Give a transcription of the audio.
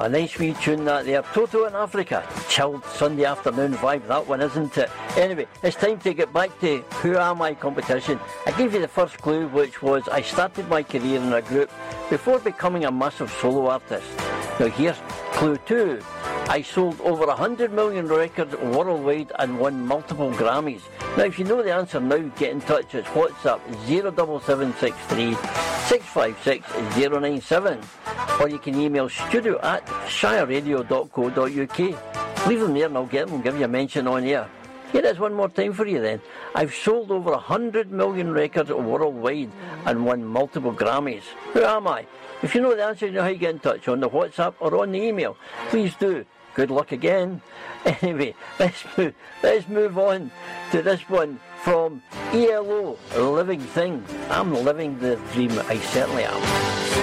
A nice wee tune that there. Toto in Africa. Chilled Sunday afternoon vibe, that one, isn't it? Anyway, it's time to get back to Who Am I competition. I gave you the first clue, which was I started my career in a group before becoming a massive solo artist. Now here's clue 2. I sold over 100 million records worldwide and won multiple Grammys. Now if you know the answer now, get in touch. It's WhatsApp 07763 656 097, or you can email studio@shireradio.co.uk. Leave them there and I'll get them and give you a mention on air. Here it is one more time for you then. I've sold over 100 million records worldwide and won multiple Grammys. Who am I? If you know the answer, you know how you get in touch, on the WhatsApp or on the email. Please do. Good luck again. Anyway, let's move on to this one from ELO, Living Thing. I'm living the dream, I certainly am.